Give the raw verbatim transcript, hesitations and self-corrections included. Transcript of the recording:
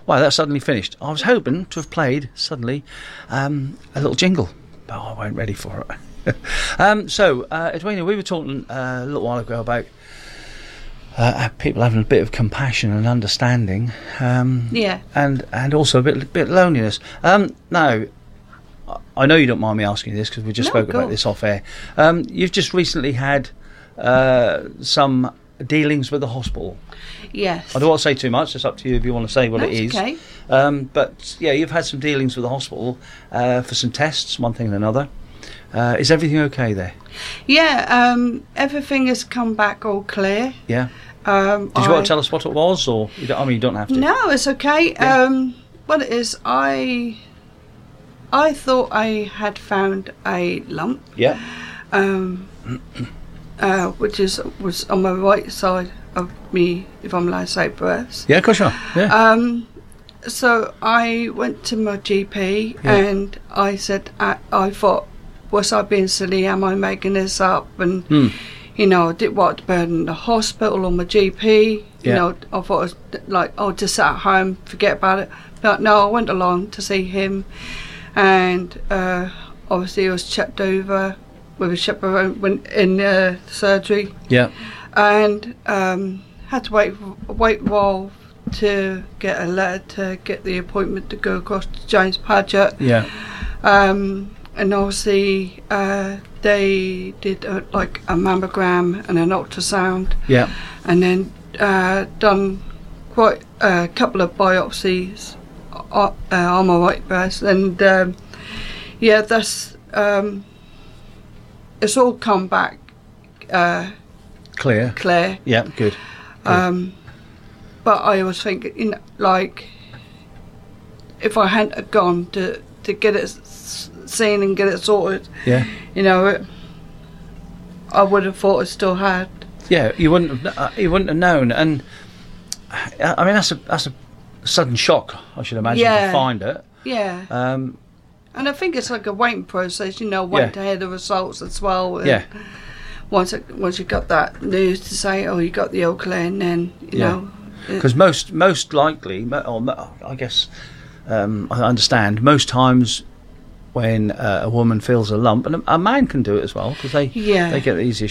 Well, that's suddenly finished. I was hoping to have played, suddenly, um, a little jingle, but I wasn't ready for it. um, so, uh, Edwina, we were talking uh, a little while ago about uh, people having a bit of compassion and understanding. Um, yeah. And, and also a bit, bit of loneliness. Um, now, I know you don't mind me asking you this because we just No, spoke go about on. this off air. Um, you've just recently had uh, some dealings with the hospital. Yes. I don't want to say too much. It's up to you if you want to say what That's it is. okay. Um, but yeah, you've had some dealings with the hospital uh, for some tests, one thing and another. Uh, is everything okay there? Yeah, um, everything has come back all clear. Yeah. Um, Did you I, want to tell us what it was, or you don't, I mean, you don't have to. No, it's okay. Yeah. Um, what it is, I I thought I had found a lump, Yeah. um, uh, which is was on my right side of me, if I'm allowed to say breasts. Yeah, of course you are. Yeah. Um, so I went to my G P Yeah. and I said, I, I thought, was I being silly? Am I making this up? And, Hmm. you know, I didn't want to burden the hospital or my G P. You Yeah. know, I thought it was like, oh, just sit at home, forget about it. But no, I went along to see him. And uh, obviously I was checked over with a chaperone when in uh, surgery. Yeah. And um, had to wait wait a while to get a letter to get the appointment to go across to James Paget. Yeah. Um, and obviously uh, they did a, like a mammogram and an ultrasound, Yeah. and then uh, done quite a couple of biopsies uh, uh, on my right breast, and um, yeah, that's um, it's all come back uh, Clear. clear. Yeah. Good. Good. Um, but I was thinking, you know, like, if I hadn't have gone to, to get it s- seen and get it sorted, Yeah. you know, it, I would have thought I still had. Yeah. You wouldn't. Have, uh, you wouldn't have known. And uh, I mean, that's a that's a sudden shock. I should imagine Yeah. to find it. Yeah. Um, And I think it's like a waiting process, you know, waiting Yeah. to hear the results as well. And yeah. Once it, once you got that news to say, oh, you got the all clear, and then, you Yeah. know. it- Because most most likely, mo- or mo- I guess um, I understand most times when uh, a woman feels a lump, and a, a man can do it as well because they Yeah. they get the easier